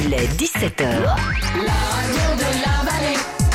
Il est 17h. La radio de la vallée,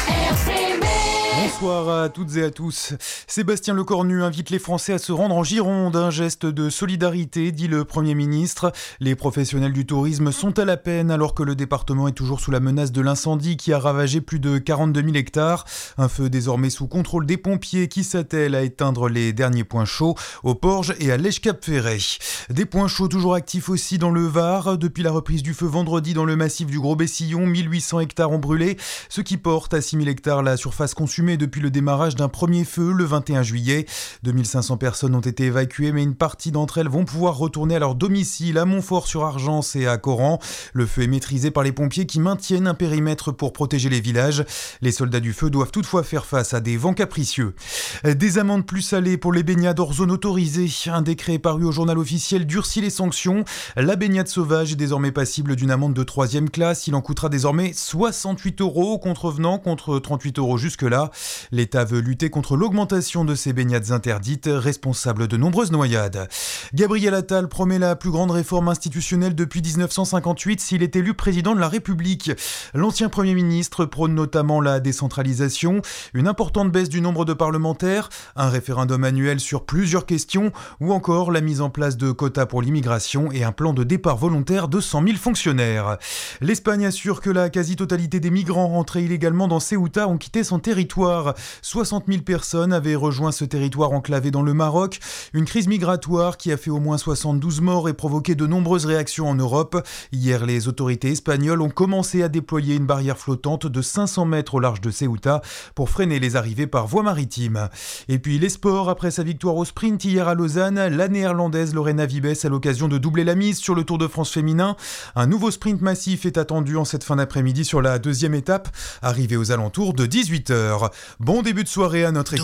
RCB. Bonsoir à toutes et à tous. Sébastien Lecornu invite les Français à se rendre en Gironde. Un geste de solidarité, dit le Premier ministre. Les professionnels du tourisme sont à la peine alors que le département est toujours sous la menace de l'incendie qui a ravagé plus de 42 000 hectares. Un feu désormais sous contrôle des pompiers qui s'attellent à éteindre les derniers points chauds au Porge et à l'Èche-Cap-Ferret. Des points chauds toujours actifs aussi dans le Var. Depuis la reprise du feu vendredi dans le massif du Gros-Bessillon, 1800 hectares ont brûlé, ce qui porte à 6000 hectares la surface consumée depuis le démarrage d'un premier feu le 21 juillet. 2500 personnes ont été évacuées, mais une partie d'entre elles vont pouvoir retourner à leur domicile à Montfort-sur-Argence et à Coran. Le feu est maîtrisé par les pompiers qui maintiennent un périmètre pour protéger les villages. Les soldats du feu doivent toutefois faire face à des vents capricieux. Des amendes plus salées pour les baignades hors zone autorisée. Un décret paru au journal officiel durcit les sanctions. La baignade sauvage est désormais passible d'une amende de 3e classe. Il en coûtera désormais 68 € aux contrevenants contre 38 € jusque-là. L'État veut lutter contre l'augmentation de ces baignades interdites, responsables de nombreuses noyades. Gabriel Attal promet la plus grande réforme institutionnelle depuis 1958 s'il est élu président de la République. L'ancien Premier ministre prône notamment la décentralisation, une importante baisse du nombre de parlementaires, un référendum annuel sur plusieurs questions ou encore la mise en place de quotas pour l'immigration et un plan de départ volontaire de 100 000 fonctionnaires. L'Espagne assure que la quasi-totalité des migrants rentrés illégalement dans Ceuta ont quitté son territoire. 60 000 personnes avaient rejoint ce territoire enclavé dans le Maroc. Une crise migratoire qui a fait au moins 72 morts et provoqué de nombreuses réactions en Europe. Hier, les autorités espagnoles ont commencé à déployer une barrière flottante de 500 mètres au large de Ceuta pour freiner les arrivées par voie maritime. Et puis les sports, après sa victoire au sprint hier à Lausanne, la néerlandaise Lorena Wiebes a l'occasion de doubler la mise sur le Tour de France féminin. Un nouveau sprint massif est attendu en cette fin d'après-midi sur la 2e étape, arrivée aux alentours de 18h. Bon début de soirée à notre écoute.